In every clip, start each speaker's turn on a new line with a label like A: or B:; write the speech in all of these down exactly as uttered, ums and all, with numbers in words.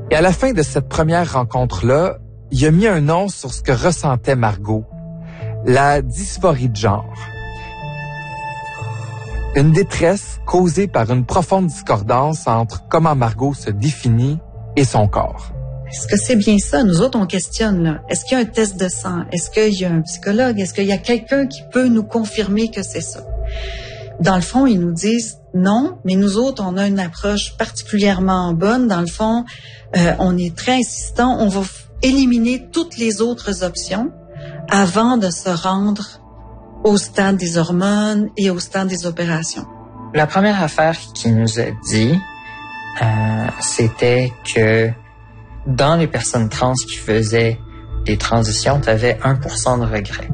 A: Et à la fin de cette première rencontre-là, il a mis un nom sur ce que ressentait Margot, la dysphorie de genre. Une détresse causée par une profonde discordance entre comment Margot se définit et son corps.
B: Est-ce que c'est bien ça? Nous autres, on questionne, là. Est-ce qu'il y a un test de sang? Est-ce qu'il y a un psychologue? Est-ce qu'il y a quelqu'un qui peut nous confirmer que c'est ça? Dans le fond, ils nous disent non, mais nous autres, on a une approche particulièrement bonne. Dans le fond, euh, on est très insistant. On va f- éliminer toutes les autres options avant de se rendre au stade des hormones et au stade des opérations.
C: La première affaire qu'il nous a dit, euh, c'était que dans les personnes trans qui faisaient des transitions, tu avais un pour cent de regret.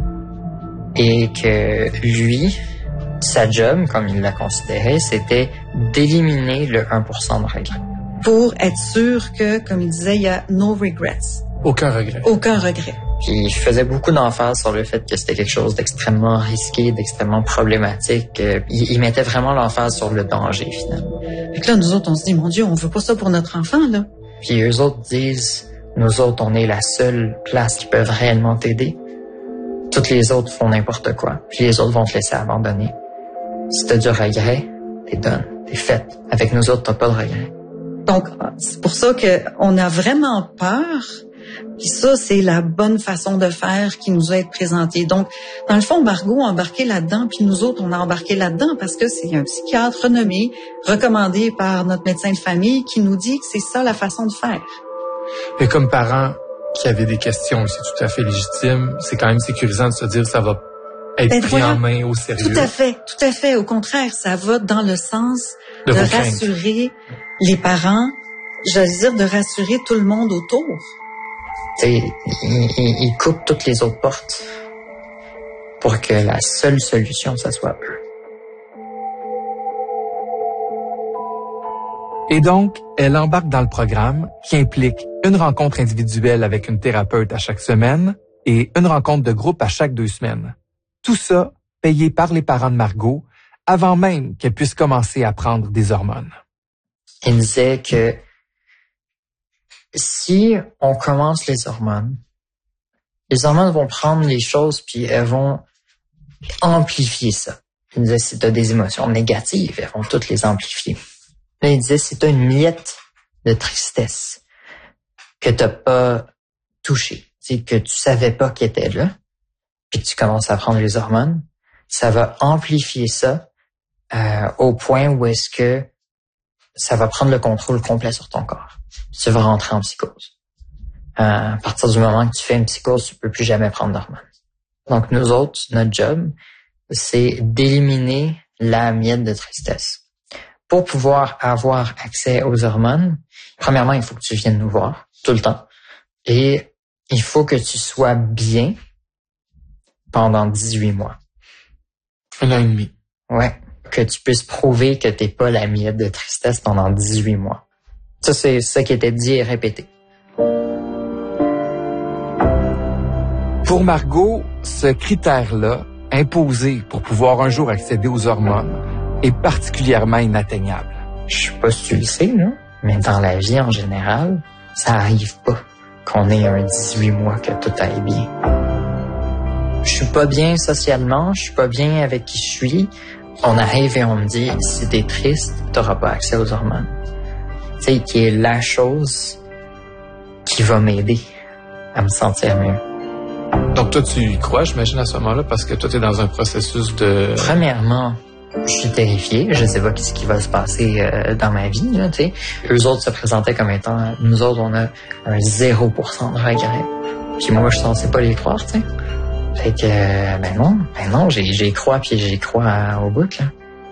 C: Et que lui, sa job, comme il l'a considéré, c'était d'éliminer le un pour cent de regret.
B: Pour être sûr que, comme il disait, il y a no regrets.
D: Aucun regret.
B: Aucun regret.
C: Puis il faisait beaucoup d'emphase sur le fait que c'était quelque chose d'extrêmement risqué, d'extrêmement problématique. Il, il mettait vraiment l'emphase sur le danger, finalement.
B: Fait que là, nous autres, on se dit, mon Dieu, on veut pas ça pour notre enfant, là.
C: Puis eux autres disent, nous autres, on est la seule place qui peut réellement t'aider. Toutes les autres font n'importe quoi. Puis les autres vont te laisser abandonner. Si t'as du regret, t'es donne, t'es faite. Avec nous autres, t'as pas de regret.
B: Donc, c'est pour ça qu'on a vraiment peur. Puis ça, c'est la bonne façon de faire qui nous a été présentée. Donc, dans le fond, Margot a embarqué là-dedans, puis nous autres, on a embarqué là-dedans parce que c'est un psychiatre renommé, recommandé par notre médecin de famille, qui nous dit que c'est ça la façon de faire.
D: Et comme parents qui avaient des questions, c'est tout à fait légitime, c'est quand même sécurisant de se dire que ça va être
B: Ben
D: pris
B: voilà.
D: en main au sérieux.
B: Tout à fait, tout à fait. Au contraire, ça va dans le sens
D: De
B: de,
D: vos craintes.
B: rassurer les parents, je veux dire, de rassurer tout le monde autour.
C: T'sais, il, il, il coupe toutes les autres portes pour que la seule solution, ça soit eux.
A: Et donc, elle embarque dans le programme qui implique une rencontre individuelle avec une thérapeute à chaque semaine et une rencontre de groupe à chaque deux semaines. Tout ça payé par les parents de Margot avant même qu'elle puisse commencer à prendre des hormones.
C: Il disait que si on commence les hormones, les hormones vont prendre les choses puis elles vont amplifier ça. Il disait si tu as des émotions négatives, elles vont toutes les amplifier. Là, il disait si tu as une miette de tristesse que tu n'as pas touchée, que tu savais pas qu'elle était là, puis que tu commences à prendre les hormones, ça va amplifier ça euh, au point où est-ce que ça va prendre le contrôle complet sur ton corps. Tu vas rentrer en psychose. Euh, à partir du moment que tu fais une psychose, tu peux plus jamais prendre d'hormones. Donc, nous autres, notre job, c'est d'éliminer la miette de tristesse. Pour pouvoir avoir accès aux hormones, premièrement, il faut que tu viennes nous voir tout le temps. Et il faut que tu sois bien pendant dix-huit mois.
D: Un an et demi.
C: Ouais. Que tu puisses prouver que t'es pas la miette de tristesse pendant dix-huit mois. Ça, c'est ça qui était dit et répété.
A: Pour Margot, ce critère-là, imposé pour pouvoir un jour accéder aux hormones, est particulièrement inatteignable.
C: Je sais pas si tu le sais, là, mais dans la vie en général, ça arrive pas qu'on ait un dix-huit mois que tout aille bien. Je suis pas bien socialement, je suis pas bien avec qui je suis. On arrive et on me dit, si t'es triste, t'auras pas accès aux hormones. Tu sais, qui est la chose qui va m'aider à me sentir mieux.
D: Donc toi, tu y crois, j'imagine, à ce moment-là, parce que toi, t'es dans un processus de...
C: Premièrement, je suis terrifié. Je sais pas ce qui va se passer euh, dans ma vie. Là, tu sais. Eux autres se présentaient comme étant... Nous autres, on a un zéro pour cent de regret. Puis moi, je suis censé pas les croire, tu sais. Fait que, euh, ben non, ben non, j'y, j'y crois, puis j'y crois à, au bout, là.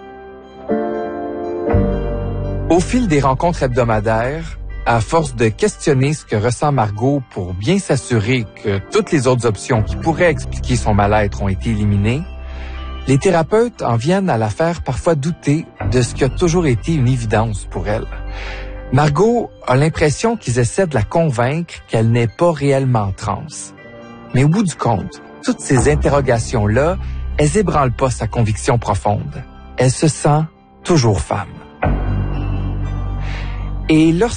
A: Au fil des rencontres hebdomadaires, à force de questionner ce que ressent Margot pour bien s'assurer que toutes les autres options qui pourraient expliquer son mal-être ont été éliminées, les thérapeutes en viennent à la faire parfois douter de ce qui a toujours été une évidence pour elle. Margot a l'impression qu'ils essaient de la convaincre qu'elle n'est pas réellement trans. Mais au bout du compte, toutes ces interrogations-là, elles ébranlent pas sa conviction profonde. Elle se sent toujours femme. Et lorsque